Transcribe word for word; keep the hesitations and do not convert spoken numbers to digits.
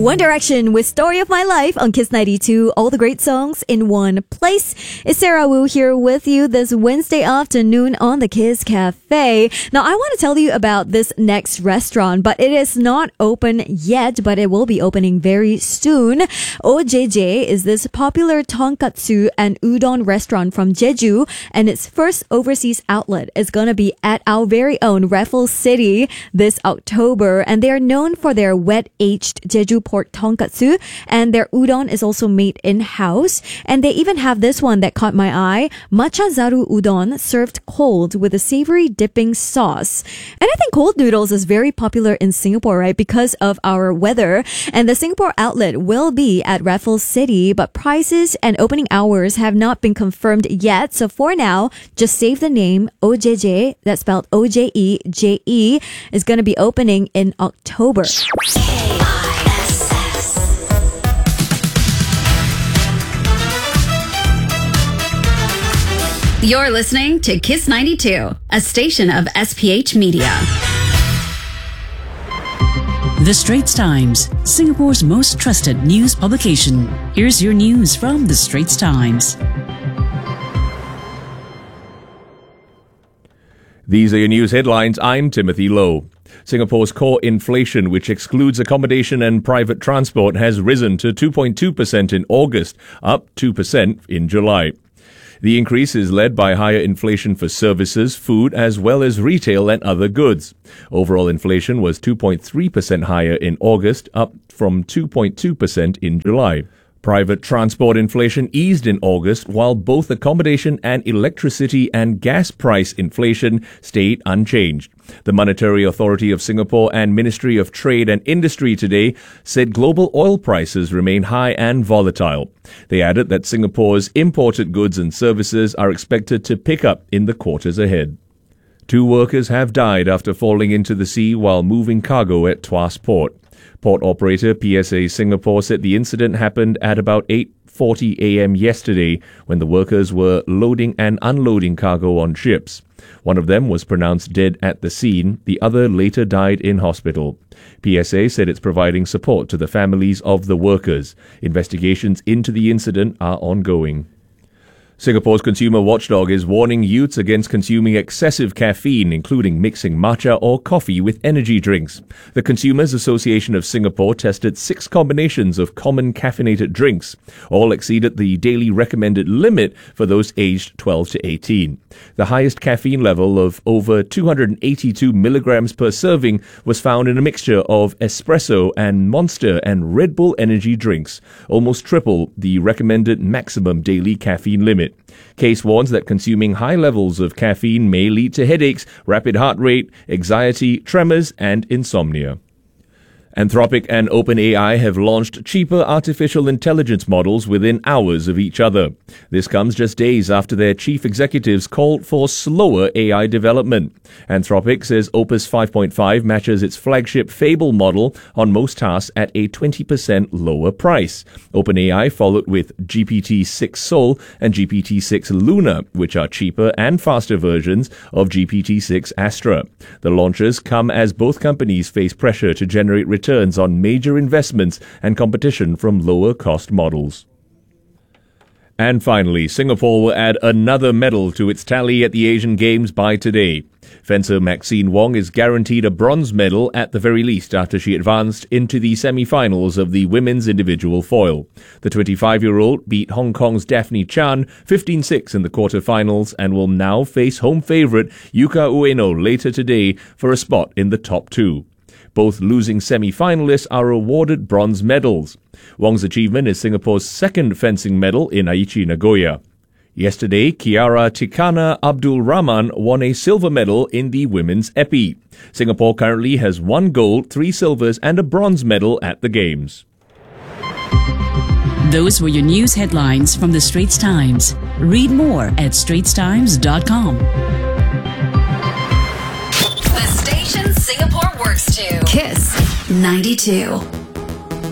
One Direction with Story of My Life on Kiss ninety-two. All the great songs in one place. It's Sarah Wu here with you this Wednesday afternoon on the Kiss Cafe. Now, I want to tell you about this next restaurant, but it is not open yet, but it will be opening very soon. O J J is this popular tonkatsu and udon restaurant from Jeju, and its first overseas outlet is going to be at our very own Raffles City this October, and they are known for their wet-aged Jeju pork tonkatsu, and their udon is also made in-house. And they even have this one that caught my eye, matcha zaru udon served cold with a savory dipping sauce. And I think cold noodles is very popular in Singapore, right, because of our weather. And the Singapore outlet will be at Raffles City, but prices and opening hours have not been confirmed yet. So for now, just save the name. O J J, that's spelled O J E J E, is going to be opening in October. You're listening to Kiss ninety-two, a station of S P H Media. The Straits Times, Singapore's most trusted news publication. Here's your news from The Straits Times. These are your news headlines. I'm Timothy Lowe. Singapore's core inflation, which excludes accommodation and private transport, has risen to two point two percent in August, up two percent in July. The increase is led by higher inflation for services, food, as well as retail and other goods. Overall inflation was two point three percent higher in August, up from two point two percent in July. Private transport inflation eased in August, while both accommodation and electricity and gas price inflation stayed unchanged. The Monetary Authority of Singapore and Ministry of Trade and Industry today said global oil prices remain high and volatile. They added that Singapore's imported goods and services are expected to pick up in the quarters ahead. Two workers have died after falling into the sea while moving cargo at Tuas Port. Port operator P S A Singapore said the incident happened at about eight forty a.m. yesterday when the workers were loading and unloading cargo on ships. One of them was pronounced dead at the scene. The other later died in hospital. P S A said it's providing support to the families of the workers. Investigations into the incident are ongoing. Singapore's consumer watchdog is warning youths against consuming excessive caffeine, including mixing matcha or coffee with energy drinks. The Consumers Association of Singapore tested six combinations of common caffeinated drinks. All exceeded the daily recommended limit for those aged twelve to eighteen. The highest caffeine level of over two hundred eighty-two milligrams per serving was found in a mixture of espresso and Monster and Red Bull energy drinks, almost triple the recommended maximum daily caffeine limit. Case warns that consuming high levels of caffeine may lead to headaches, rapid heart rate, anxiety, tremors, and insomnia. Anthropic and OpenAI have launched cheaper artificial intelligence models within hours of each other. This comes just days after their chief executives called for slower A I development. Anthropic says Opus five point five matches its flagship Fable model on most tasks at a twenty percent lower price. OpenAI followed with G P T six Sol and G P T six Luna, which are cheaper and faster versions of G P T six Astra. The launches come as both companies face pressure to generate returns returns on major investments and competition from lower-cost models. And finally, Singapore will add another medal to its tally at the Asian Games by today. Fencer Maxine Wong is guaranteed a bronze medal at the very least after she advanced into the semi-finals of the women's individual foil. The twenty-five-year-old beat Hong Kong's Daphne Chan fifteen six in the quarterfinals and will now face home favourite Yuka Ueno later today for a spot in the top two. Both losing semi-finalists are awarded bronze medals. Wong's achievement is Singapore's second fencing medal in Aichi Nagoya. Yesterday, Kiara Tikana Abdul Rahman won a silver medal in the women's epee. Singapore currently has one gold, three silvers and a bronze medal at the Games. Those were your news headlines from The Straits Times. Read more at straits times dot com. The station Singapore works to. Kiss ninety-two.